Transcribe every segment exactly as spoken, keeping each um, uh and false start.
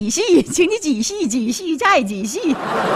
几系，请你几系，几系再几系。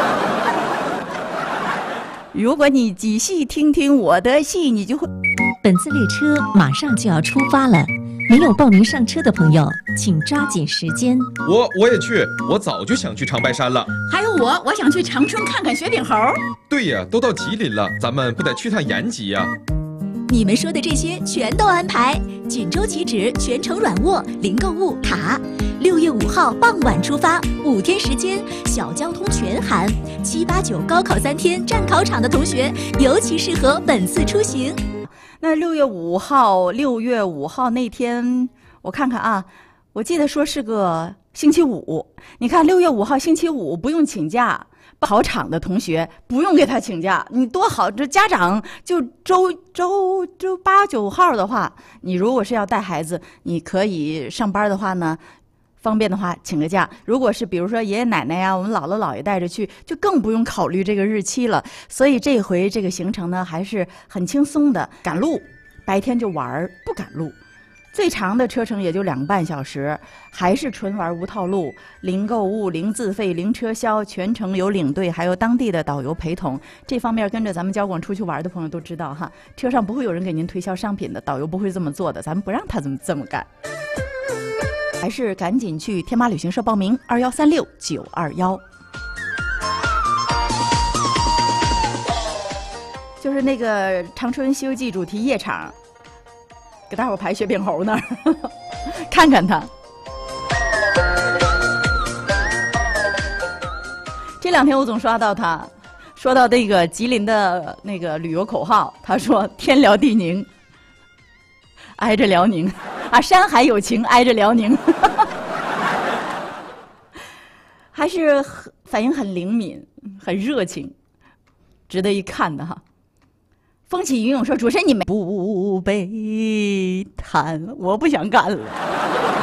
如果你仔细听听我的戏，你就会。 本次列车马上就要出发了，没有报名上车的朋友，请抓紧时间。 我我也去，我早就想去长白山了。 还有我，我想去长春看看雪顶猴。 对呀，都到吉林了，咱们不得去趟延吉呀？ 你们说的这些全都安排，锦州起止，全程软卧，零购物塔。六月五号傍晚出发，五天时间，小交通全含。七八九高考三天，站考场的同学尤其适合本次出行。 那六月五号，六月五号那天，我看看啊，我记得说是个星期五。你看，六月五号星期五不用请假。考场的同学不用给他请假，你多好！这家长就周周周八九号的话，你如果是要带孩子，你可以上班的话呢，方便的话请个假。如果是比如说爷爷奶奶呀、我们姥姥姥爷带着去，就更不用考虑这个日期了。所以这回这个行程呢还是很轻松的，赶路，白天就玩不赶路。最长的车程也就两个半小时，还是纯玩无套路，零购物、零自费、零车销，全程有领队，还有当地的导游陪同。这方面跟着咱们交广出去玩的朋友都知道哈，车上不会有人给您推销商品的，导游不会这么做的，咱们不让他这么这么干。还是赶紧去天马旅行社报名，二幺三六九二幺。就是那个长春西游记主题夜场。给大伙排雪饼猴那儿看看他。这两天我总刷到他说到那个吉林的那个旅游口号，他说天辽地宁挨着辽宁啊，山海有情挨着辽宁还是很反应很灵敏很热情，值得一看的哈。风起云涌说：“主持人，你没不悲叹，我不想干了。”